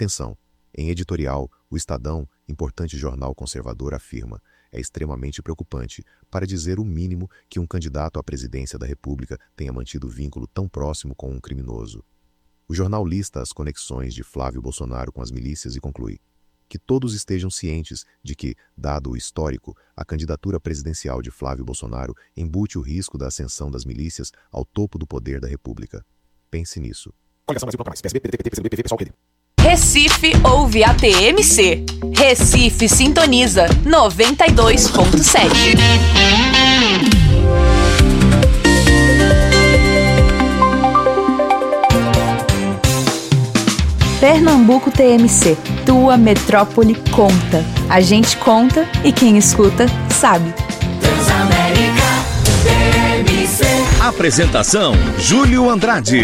Atenção! Em editorial, o Estadão, importante jornal conservador, afirma: é extremamente preocupante, para dizer o mínimo, que um candidato à presidência da República tenha mantido vínculo tão próximo com um criminoso. O jornal lista as conexões de Flávio Bolsonaro com as milícias e conclui: que todos estejam cientes de que, dado o histórico, a candidatura presidencial de Flávio Bolsonaro embute o risco da ascensão das milícias ao topo do poder da República. Pense nisso. Recife ouve a TMC. Recife sintoniza 92.7. Pernambuco TMC, tua metrópole conta. A gente conta e quem escuta sabe. Transamérica TMC. Apresentação: Júlio Andrade.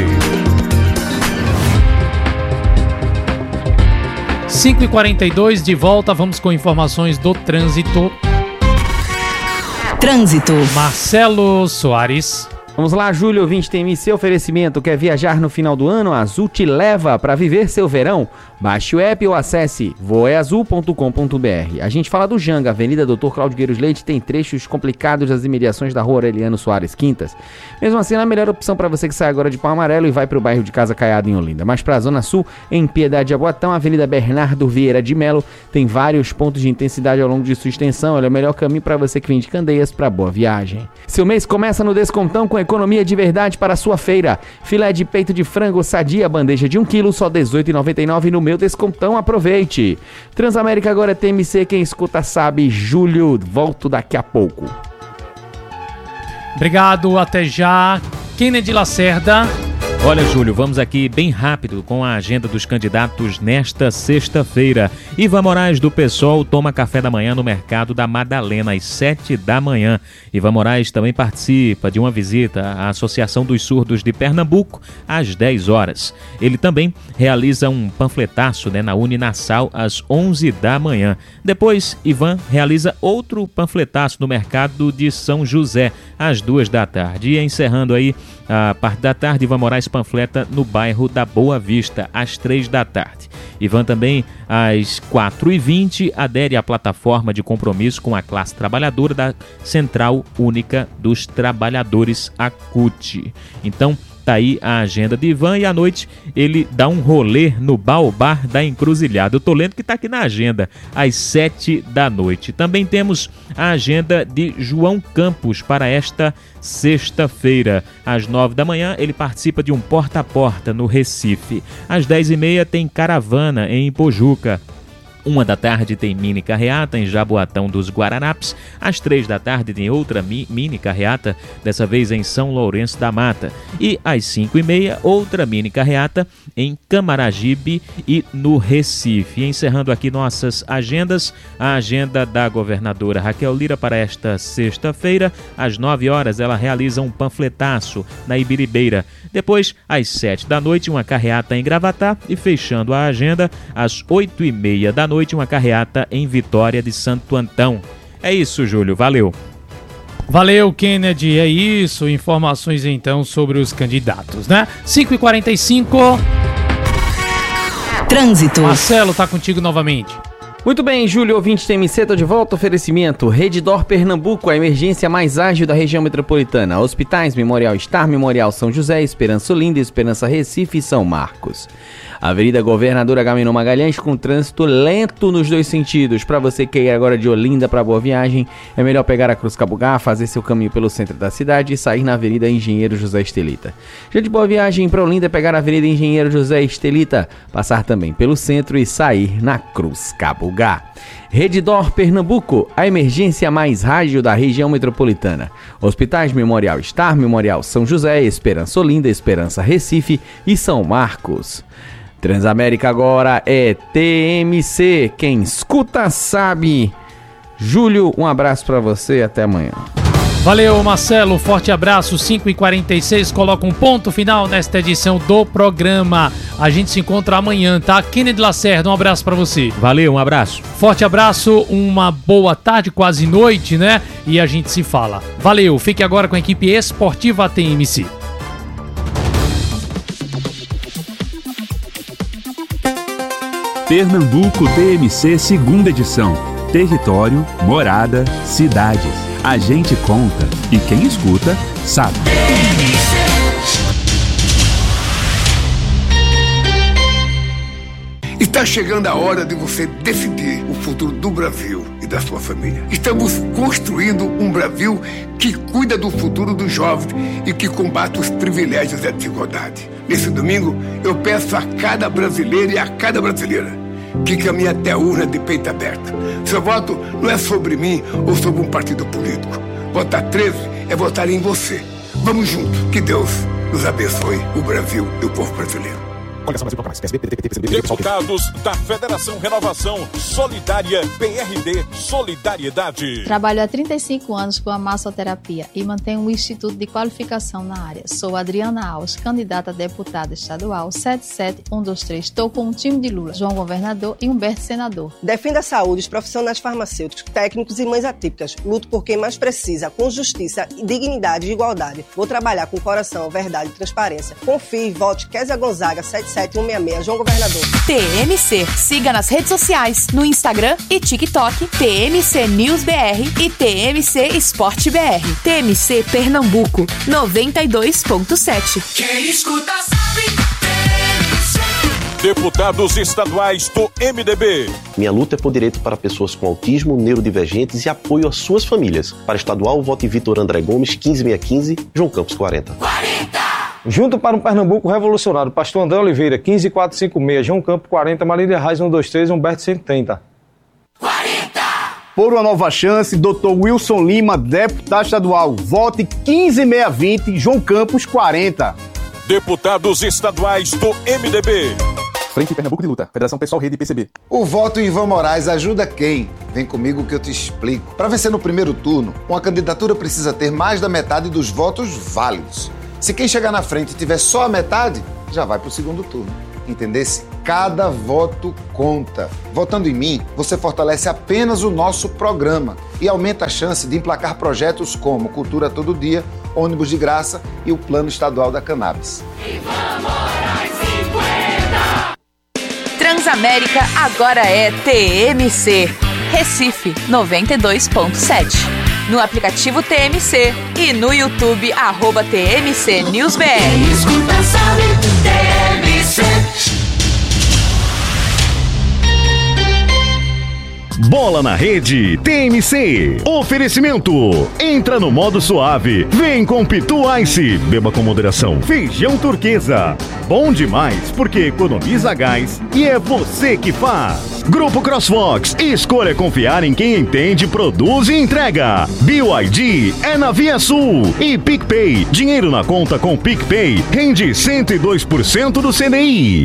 5h42, de volta, vamos com informações do trânsito. Trânsito. Marcelo Soares. Vamos lá, Júlio, ouvinte TMC, oferecimento. Quer viajar no final do ano? A Azul te leva para viver seu verão. Baixe o app ou acesse voeazul.com.br. A gente fala do Janga, Avenida Dr. Cláudio Gueiros Leite, tem trechos complicados das imediações da Rua Aureliano Soares Quintas. Mesmo assim, é a melhor opção para você que sai agora de Pau Amarelo e vai para o bairro de Casa Caiada, em Olinda. Mas para a Zona Sul, em Piedade Jaboatão, Avenida Bernardo Vieira de Melo, tem vários pontos de intensidade ao longo de sua extensão. Ele é o melhor caminho para você que vem de Candeias para boa viagem. Seu mês começa no Descontão com economia de verdade para a sua feira. Filé de peito de frango sadia, bandeja de 1 kg, só R$ 18,99 no meu Descontão. Aproveite. Transamérica agora é TMC, quem escuta sabe. Júlio, volto daqui a pouco. Obrigado, até já. Kennedy Lacerda. Olha, Júlio, vamos aqui bem rápido com a agenda dos candidatos nesta sexta-feira. Ivan Moraes, do PSOL, toma café da manhã no Mercado da Madalena, às 7 da manhã. Ivan Moraes também participa de uma visita à Associação dos Surdos de Pernambuco, às 10 horas. Ele também realiza um panfletaço na Uninassal, às 11 da manhã. Depois, Ivan realiza outro panfletaço no Mercado de São José, às 2 da tarde. E encerrando aí a parte da tarde, Ivan Moraes panfleta no bairro da Boa Vista, às 3 da tarde. Ivan também, às 4h20, adere à plataforma de compromisso com a classe trabalhadora da Central Única dos Trabalhadores, a CUT. Então, tá aí a agenda de Ivan, e à noite ele dá um rolê no Baobar da Encruzilhada. Eu tô lendo que tá aqui na agenda, às 7 da noite. Também temos a agenda de João Campos para esta sexta-feira. Às 9 da manhã ele participa de um porta a porta no Recife. Às 10h30 tem caravana em Pojuca. 1 da tarde tem mini carreata em Jaboatão dos Guararapes. Às 3 da tarde tem outra mini carreata, dessa vez em São Lourenço da Mata. E às 5h30, outra mini carreata em Camaragibe e no Recife. E encerrando aqui nossas agendas, a agenda da governadora Raquel Lira para esta sexta-feira. Às 9 horas ela realiza um panfletaço na Ibiribeira. Depois, às 7 da noite, uma carreata em Gravatá. E fechando a agenda, às 8h30 da noite, uma carreata em Vitória de Santo Antão. É isso, Júlio. Valeu. Valeu, Kennedy. É isso. Informações, então, sobre os candidatos, né? 5h45. Trânsito. Marcelo, tá contigo novamente. Muito bem, Júlio, ouvinte TMC, tô de volta. Oferecimento Redditor Pernambuco, a emergência mais ágil da região metropolitana. Hospitais Memorial Star, Memorial São José, Esperança Olinda, Esperança Recife e São Marcos. Avenida Governador Agamenon Magalhães com trânsito lento nos dois sentidos. Para você que ir agora de Olinda para Boa Viagem, é melhor pegar a Cruz Cabugá, fazer seu caminho pelo centro da cidade e sair na Avenida Engenheiro José Estelita. Já de Boa Viagem para Olinda, pegar a Avenida Engenheiro José Estelita, passar também pelo centro e sair na Cruz Cabugá. Redditor Pernambuco, a emergência mais ágil da região metropolitana. Hospitais Memorial Star, Memorial São José, Esperança Olinda, Esperança Recife e São Marcos. Transamérica agora é TMC, quem escuta sabe. Júlio, um abraço pra você, até amanhã. Valeu, Marcelo, forte abraço. 5h46, coloca um ponto final nesta edição do programa. A gente se encontra amanhã, tá? Kennedy Lacerda, um abraço pra você. Valeu, um abraço. Forte abraço, uma boa tarde, quase noite, né? E a gente se fala. Valeu, fique agora com a equipe esportiva TMC. Pernambuco TMC segunda edição. Território, morada, cidades. A gente conta e quem escuta sabe. Está chegando a hora de você decidir o futuro do Brasil e da sua família. Estamos construindo um Brasil que cuida do futuro dos jovens e que combate os privilégios e a desigualdade. Nesse domingo, eu peço a cada brasileiro e a cada brasileira que caminhe até a urna de peito aberto. Seu voto não é sobre mim ou sobre um partido político. Votar 13 é votar em você. Vamos juntos. Que Deus nos abençoe, o Brasil e o povo brasileiro. Deputados da Federação Renovação Solidária PRD Solidariedade. Trabalho há 35 anos com a massoterapia e mantenho um instituto de qualificação na área. Sou Adriana Alves, candidata a deputada estadual 77123. Estou com um time de Lula, João Governador e Humberto Senador. Defendo a saúde, os profissionais farmacêuticos, técnicos e mães atípicas. Luto por quem mais precisa, com justiça, dignidade e igualdade. Vou trabalhar com coração, verdade e transparência. Confie e vote Kézia Gonzaga 77166, João Governador. TMC. Siga nas redes sociais, no Instagram e TikTok, TMC News BR e TMC Esporte BR. TMC Pernambuco, 92.7. Quem escuta sabe. Deputados estaduais do MDB. Minha luta é por direito para pessoas com autismo, neurodivergentes e apoio às suas famílias. Para estadual, vote Vitor André Gomes, 15615, João Campos, 40. Junto para um Pernambuco revolucionário, Pastor André Oliveira, 15456, João Campos, 40, Marília Reis, 123, Humberto 130. 40! Por uma nova chance, Dr. Wilson Lima, deputado estadual, vote 15620, João Campos, 40. Deputados estaduais do MDB. Frente Pernambuco de Luta, Federação Pessoal Rede PCB. O voto em Ivan Moraes ajuda quem? Vem comigo que eu te explico. Para vencer no primeiro turno, uma candidatura precisa ter mais da metade dos votos válidos. Se quem chegar na frente tiver só a metade, já vai para o segundo turno. Entendesse? Cada voto conta. Votando em mim, você fortalece apenas o nosso programa e aumenta a chance de emplacar projetos como Cultura Todo Dia, ônibus de graça e o Plano Estadual da Cannabis. Ivan Moraes 50! Transamérica agora é TMC. Recife, 92.7. No aplicativo TMC e no YouTube, @TMC News BR. Quem escuta sabe, TMC. Bola na Rede TMC. Oferecimento. Entra no modo suave. Vem com Pitu Ice. Beba com moderação. Feijão Turquesa. Bom demais porque economiza gás e é você que faz. Grupo CrossFox. Escolha confiar em quem entende, produz e entrega. BYD é na Via Sul. E PicPay. Dinheiro na conta com PicPay rende 102% do CDI.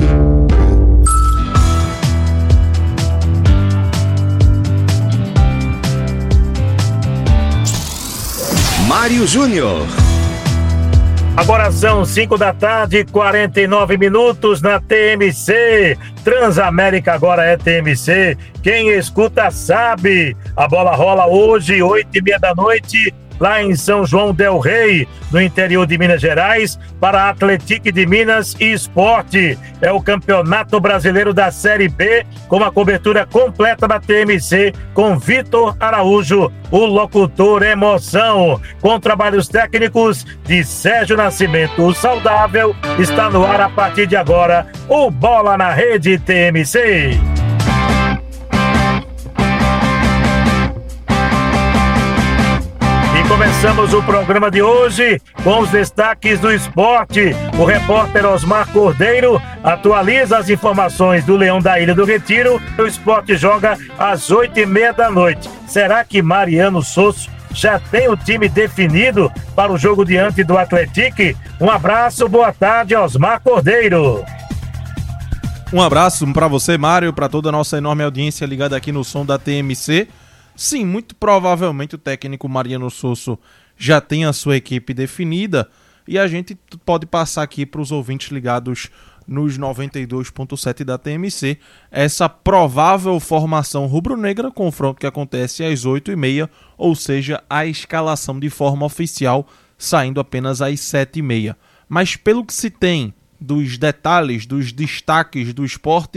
Mário Júnior. Agora são 5 da tarde, 49 minutos na TMC. Transamérica agora é TMC. Quem escuta sabe. A bola rola hoje, 8h30 da noite, lá em São João del Rei, no interior de Minas Gerais, para Atlético de Minas e Esporte. É o Campeonato Brasileiro da Série B, com a cobertura completa da TMC, com Vitor Araújo, o locutor emoção, com trabalhos técnicos de Sérgio Nascimento. O saudável está no ar a partir de agora, o Bola na Rede TMC. Começamos o programa de hoje com os destaques do esporte. O repórter Osmar Cordeiro atualiza as informações do Leão da Ilha do Retiro. O Esporte joga às 8h30 da noite. Será que Mariano Sosso já tem o time definido para o jogo diante do Atlético? Um abraço, boa tarde, Osmar Cordeiro. Um abraço para você, Mário, para toda a nossa enorme audiência ligada aqui no som da TMC. Sim, muito provavelmente o técnico Mariano Sosso já tem a sua equipe definida e a gente pode passar aqui para os ouvintes ligados nos 92.7 da TMC essa provável formação rubro-negra, confronto que acontece às 8h30, ou seja, a escalação de forma oficial saindo apenas às 7h30. Mas pelo que se tem dos detalhes, dos destaques do esporte,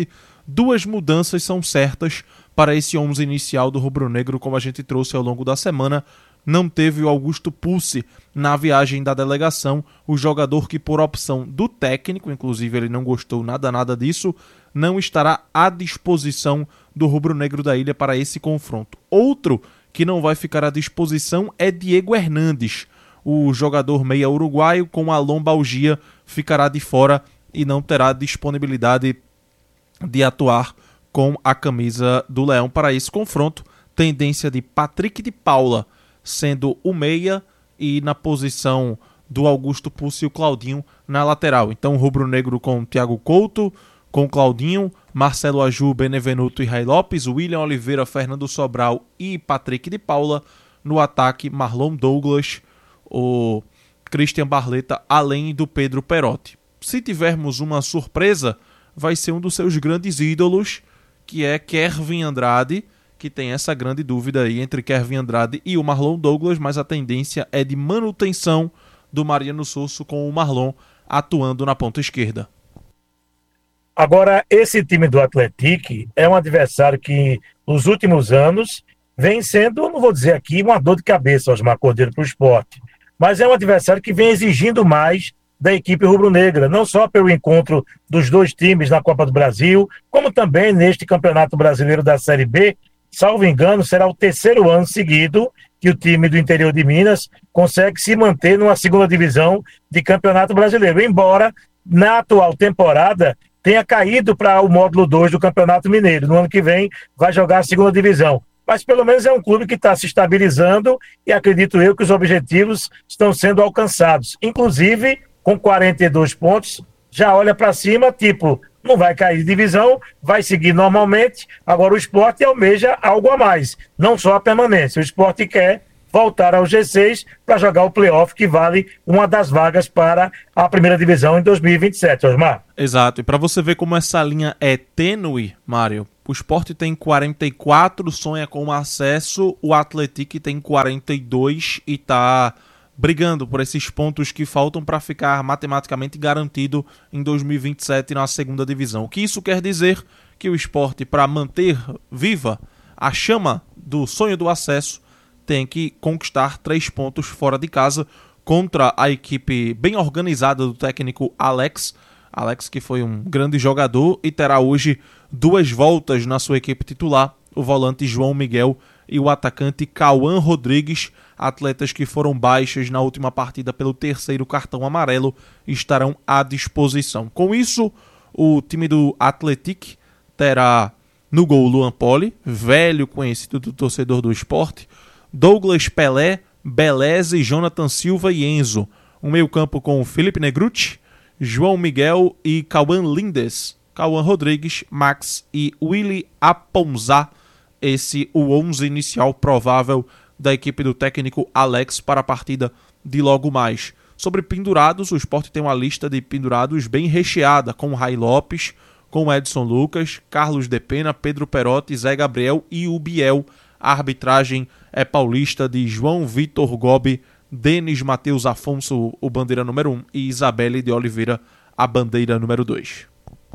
duas mudanças são certas para esse 11 inicial do rubro-negro, como a gente trouxe ao longo da semana. Não teve o Augusto Pulse na viagem da delegação, o jogador que por opção do técnico, inclusive ele não gostou nada disso, não estará à disposição do rubro-negro da Ilha para esse confronto. Outro que não vai ficar à disposição é Diego Hernandes. O jogador meia uruguaio com a lombalgia ficará de fora e não terá disponibilidade de atuar com a camisa do Leão para esse confronto. Tendência de Patrick de Paula sendo o meia e na posição do Augusto Pulse e o Claudinho na lateral. Então o rubro-negro com Thiago Couto, com Claudinho, Marcelo Aju, Benevenuto e Ray Lopes, William Oliveira, Fernando Sobral e Patrick de Paula. No ataque, Marlon Douglas, o Christian Barleta, além do Pedro Perotti. Se tivermos uma surpresa, vai ser um dos seus grandes ídolos, que é Kervin Andrade, que tem essa grande dúvida aí entre Kervin Andrade e o Marlon Douglas, mas a tendência é de manutenção do Mariano Sosso com o Marlon atuando na ponta esquerda. Agora, esse time do Atlético é um adversário que, nos últimos anos, vem sendo, não vou dizer aqui, uma dor de cabeça, Osmar Cordeiro, para o Sport, mas é um adversário que vem exigindo mais da equipe rubro-negra, não só pelo encontro dos dois times na Copa do Brasil, como também neste Campeonato Brasileiro da Série B. Salvo engano, será o terceiro ano seguido que o time do interior de Minas consegue se manter numa segunda divisão de Campeonato Brasileiro, embora na atual temporada tenha caído para o módulo 2 do Campeonato Mineiro. No ano que vem vai jogar a segunda divisão. Mas pelo menos é um clube que está se estabilizando e acredito eu que os objetivos estão sendo alcançados. Inclusive, com 42 pontos, já olha para cima, tipo, não vai cair de divisão, vai seguir normalmente. Agora o Sport almeja algo a mais, não só a permanência. O Sport quer voltar ao G6 para jogar o playoff, que vale uma das vagas para a primeira divisão em 2027, Osmar. Exato, e para você ver como essa linha é tênue, Mário, o Sport tem 44, sonha com acesso, o Atlético tem 42 e está brigando por esses pontos que faltam para ficar matematicamente garantido em 2027 na segunda divisão. O que isso quer dizer? Que o Sport, para manter viva a chama do sonho do acesso, tem que conquistar 3 pontos fora de casa contra a equipe bem organizada do técnico Alex, que foi um grande jogador e terá hoje 2 voltas na sua equipe titular, o volante João Miguel e o atacante Cauã Rodrigues, atletas que foram baixas na última partida pelo 3º cartão amarelo, estarão à disposição. Com isso, o time do Atlético terá no gol Luan Poli, velho conhecido do torcedor do Sport, Douglas Pelé, Beleze, Jonathan Silva e Enzo. Um meio-campo com Felipe Negrucci, João Miguel e Cauã Lindes, Cauã Rodrigues, Max e Willy Aponzá. Esse o 11 inicial provável da equipe do técnico Alex para a partida de logo mais. Sobre pendurados, o Sport tem uma lista de pendurados bem recheada, com Ray Lopes, com Edson Lucas, Carlos de Pena, Pedro Perotti, Zé Gabriel e o Biel. A arbitragem é paulista de João Vitor Gobi, Denis Matheus Afonso, o bandeira número 1, e Isabelle de Oliveira, a bandeira número 2.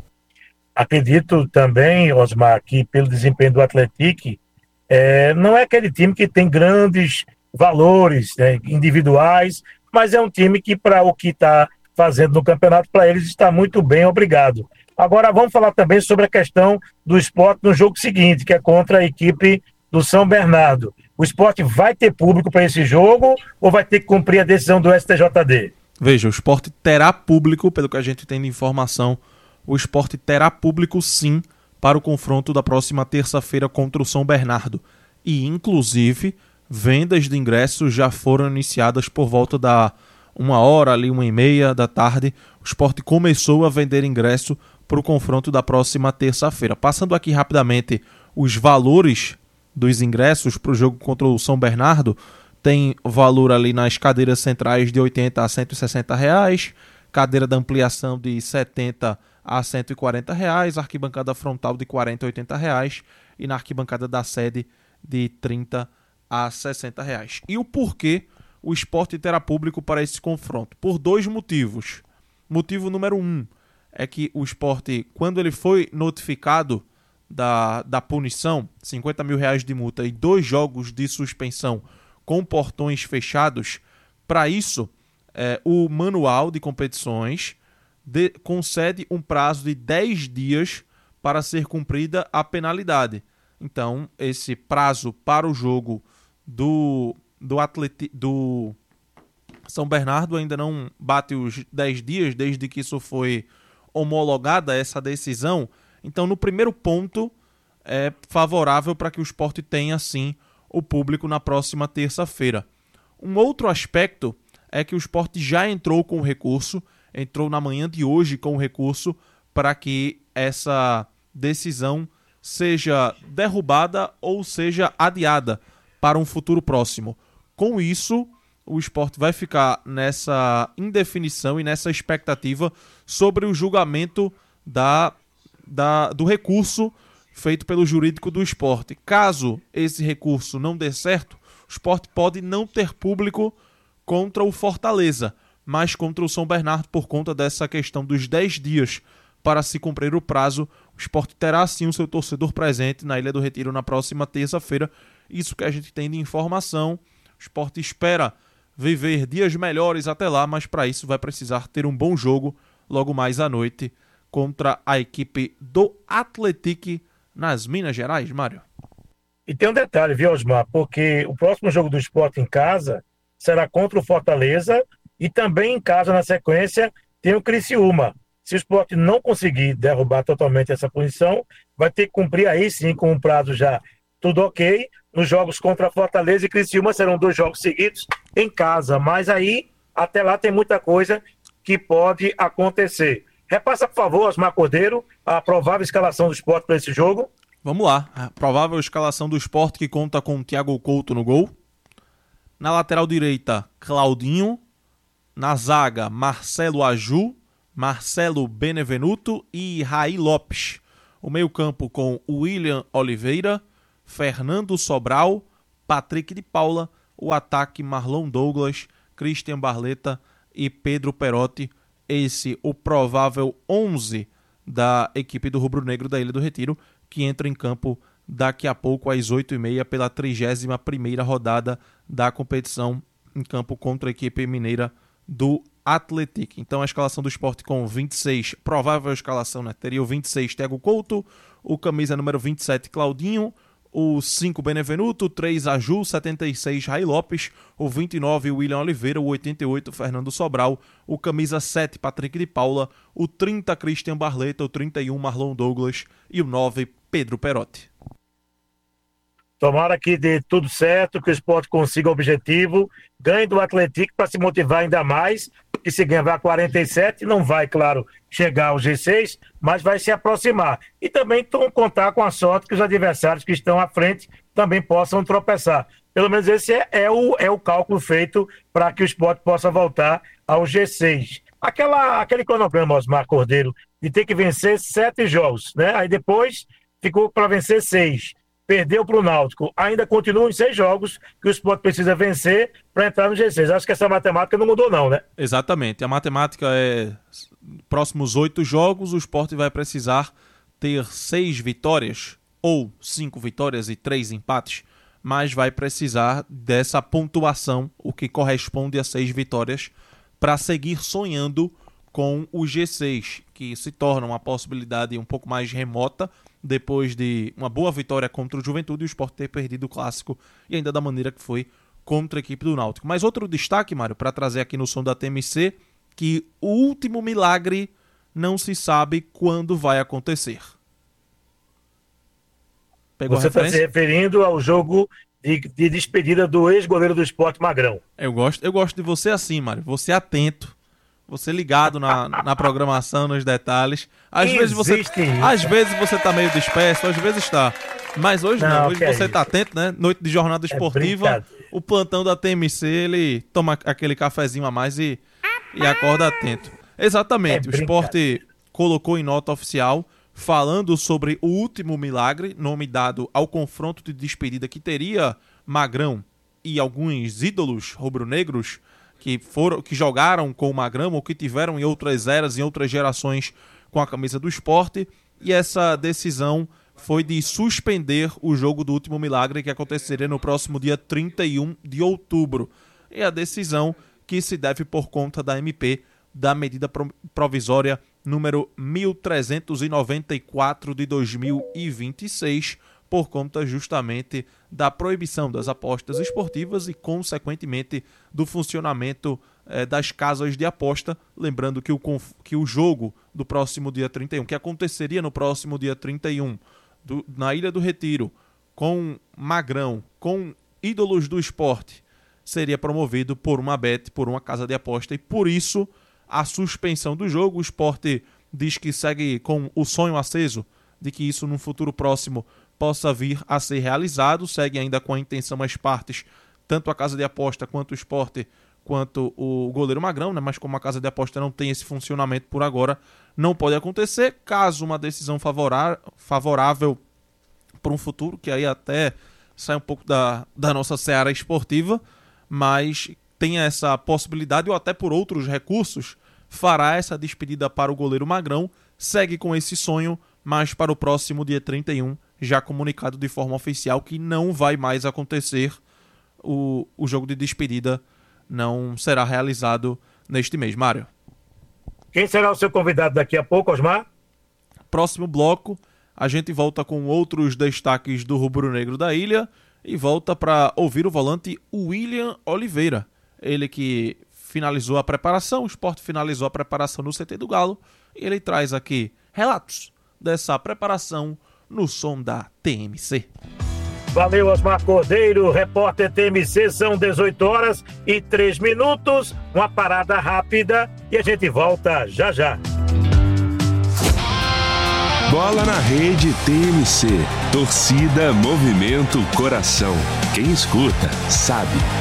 Acredito também, Osmar, que pelo desempenho do Atlético, não é aquele time que tem grandes valores, né, individuais, mas é um time que, para o que está fazendo no campeonato, para eles está muito bem, obrigado. Agora vamos falar também sobre a questão do Sport no jogo seguinte, que é contra a equipe do São Bernardo. O Sport vai ter público para esse jogo ou vai ter que cumprir a decisão do STJD? Veja, o Sport terá público, pelo que a gente tem de informação, o Sport terá público sim para o confronto da próxima terça-feira contra o São Bernardo. E, inclusive, vendas de ingressos já foram iniciadas por volta da 1h, ali 1h30 da tarde. O Sport começou a vender ingresso para o confronto da próxima terça-feira. Passando aqui rapidamente os valores dos ingressos para o jogo contra o São Bernardo, tem valor ali nas cadeiras centrais de R$80 a R$160, cadeira da ampliação de R$70 a R$140, arquibancada frontal de R$40 a R$80 e na arquibancada da sede de R$30 a R$60. E o porquê o Sport terá público para esse confronto? Por 2 motivos. Motivo número 1 é que o Sport, quando ele foi notificado da punição, R$50 mil de multa e 2 jogos de suspensão com portões fechados, para isso, o manual de competições concede um prazo de 10 dias para ser cumprida a penalidade. Então, esse prazo para o jogo do São Bernardo ainda não bate os 10 dias, desde que isso foi homologada, essa decisão. Então, no primeiro ponto, é favorável para que o Sport tenha, sim, o público na próxima terça-feira. Um outro aspecto é que o Sport já entrou com o recurso, entrou na manhã de hoje com o recurso para que essa decisão seja derrubada ou seja adiada para um futuro próximo. Com isso, o Sport vai ficar nessa indefinição e nessa expectativa sobre o julgamento do recurso feito pelo jurídico do Sport. Caso esse recurso não dê certo, o Sport pode não ter público contra o Fortaleza, mas contra o São Bernardo, por conta dessa questão dos 10 dias para se cumprir o prazo, o Sport terá sim o seu torcedor presente na Ilha do Retiro na próxima terça-feira. Isso que a gente tem de informação. O Sport espera viver dias melhores até lá, mas para isso vai precisar ter um bom jogo logo mais à noite contra a equipe do Atlético nas Minas Gerais, Mário. E tem um detalhe, viu, Osmar? Porque o próximo jogo do Sport em casa será contra o Fortaleza e também em casa, na sequência, tem o Criciúma. Se o Sport não conseguir derrubar totalmente essa punição, vai ter que cumprir aí sim com um prazo já tudo ok. Nos jogos contra Fortaleza e Criciúma serão 2 jogos seguidos em casa. Mas aí, até lá, tem muita coisa que pode acontecer. Repassa, por favor, Osmar Cordeiro, a provável escalação do Sport para esse jogo. Vamos lá. A provável escalação do Sport, que conta com o Thiago Couto no gol. Na lateral direita, Claudinho. Na zaga, Marcelo Aju, Marcelo Benevenuto e Raí Lopes. O meio-campo com William Oliveira, Fernando Sobral, Patrick de Paula. O ataque, Marlon Douglas, Christian Barleta e Pedro Perotti. Esse o provável 11 da equipe do Rubro Negro da Ilha do Retiro, que entra em campo daqui a pouco às 8h30 pela 31ª rodada da competição, em campo contra a equipe mineira do Atlético. Então a escalação do Sport com 26, provável escalação, né? Teria o 26 Thiago Couto, o camisa número 27 Claudinho, o 5 Benevenuto, o 3 Aju, o 76 Raí Lopes, o 29 William Oliveira, o 88 Fernando Sobral, o camisa 7 Patrick de Paula, o 30 Christian Barleta, o 31 Marlon Douglas e o 9 Pedro Perotti. Tomara que dê tudo certo, que o Sport consiga o objetivo, ganhe do Atlético para se motivar ainda mais, que se ganhar 47, não vai, claro, chegar ao G6, mas vai se aproximar. E também contar com a sorte que os adversários que estão à frente também possam tropeçar. Pelo menos esse é o cálculo feito para que o Sport possa voltar ao G6. Aquele cronograma, Osmar Cordeiro, de ter que vencer 7 jogos, né? Aí depois ficou para vencer 6. Perdeu para o Náutico. Ainda continuam em 6 jogos que o Sport precisa vencer para entrar no G6. Acho que essa matemática não mudou não, né? Exatamente. A matemática é próximos 8 jogos, o Sport vai precisar ter 6 vitórias ou 5 vitórias e 3 empates, mas vai precisar dessa pontuação, o que corresponde a 6 vitórias, para seguir sonhando com o G6, que se torna uma possibilidade um pouco mais remota, depois de uma boa vitória contra o Juventude e o Sport ter perdido o Clássico, e ainda da maneira que foi contra a equipe do Náutico. Mas outro destaque, Mário, para trazer aqui no som da TMC, que o último milagre não se sabe quando vai acontecer. Pegou Você está se referindo ao jogo de despedida do ex-goleiro do Sport, Magrão. Eu gosto de você assim, Mário, você atento, você ligado na programação, nos detalhes. Às vezes você tá meio disperso, às vezes tá. Mas hoje não, hoje você tá atento, né? Noite de jornada esportiva, o plantão da TMC, ele toma aquele cafezinho a mais e acorda atento. Exatamente, o Sport colocou em nota oficial, falando sobre o último milagre, nome dado ao confronto de despedida que teria Magrão e alguns ídolos rubro-negros que jogaram com o Magrão ou que tiveram em outras eras, em outras gerações com a camisa do Sport, e essa decisão foi de suspender o jogo do Último Milagre, que aconteceria no próximo dia 31 de outubro. E a decisão que se deve por conta da MP, da medida provisória número 1394 de 2026, por conta justamente da proibição das apostas esportivas e, consequentemente, do funcionamento das casas de aposta. Lembrando que o jogo do próximo dia 31, que aconteceria no próximo dia 31, na Ilha do Retiro, com Magrão, com ídolos do esporte, seria promovido por uma bet, por uma casa de aposta, e por isso a suspensão do jogo. O Sport diz que segue com o sonho aceso de que isso, num futuro próximo, possa vir a ser realizado. Segue ainda com a intenção as partes, tanto a casa de aposta quanto o Sport, quanto o goleiro Magrão, né? Mas como a casa de aposta não tem esse funcionamento por agora, não pode acontecer. Caso uma decisão favorável para um futuro, que aí até sai um pouco da nossa seara esportiva, mas tem essa possibilidade, ou até por outros recursos, fará essa despedida para o goleiro Magrão. Segue com esse sonho, mas para o próximo dia 31, já comunicado de forma oficial que não vai mais acontecer. O jogo de despedida não será realizado neste mês. Mário. Quem será o seu convidado daqui a pouco, Osmar? Próximo bloco, a gente volta com outros destaques do rubro-negro da ilha e volta para ouvir o volante William Oliveira. Ele que finalizou a preparação, o Sport finalizou a preparação no CT do Galo, e ele traz aqui relatos dessa preparação no som da TMC. Valeu, Osmar Cordeiro, repórter TMC. São 18h03, uma parada rápida e a gente volta já já. Bola na Rede TMC. Torcida, movimento, coração. Quem escuta, sabe.